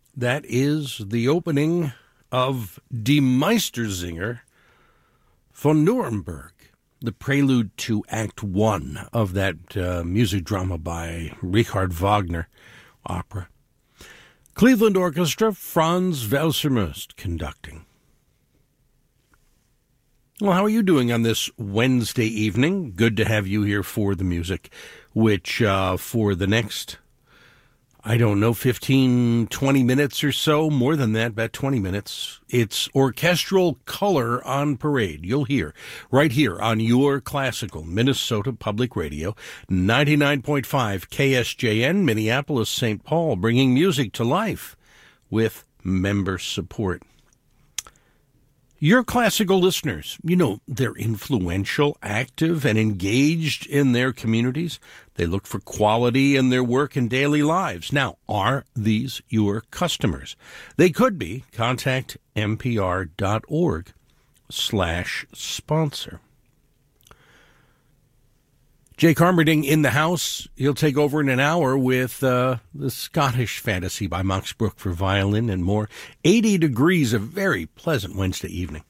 That is the opening of Die Meistersinger von Nuremberg, the prelude to Act 1 of that music drama by Richard Wagner opera. Cleveland Orchestra, Franz Welser-Möst conducting. Well, how are you doing on this Wednesday evening? Good to have you here for the music, which for the next, 15, 20 minutes or so, more than that, about 20 minutes, it's orchestral color on parade. You'll hear right here on your classical Minnesota Public Radio, 99.5 KSJN, Minneapolis, St. Paul, bringing music to life with member support. Your classical listeners, they're influential, active, and engaged in their communities. They look for quality in their work and daily lives. Now, are these your customers? They could be. Contact npr.org/sponsor. Jake Armerding in the house. He'll take over in an hour with the Scottish Fantasy by Max Bruch for violin and more. 80 degrees, a very pleasant Wednesday evening.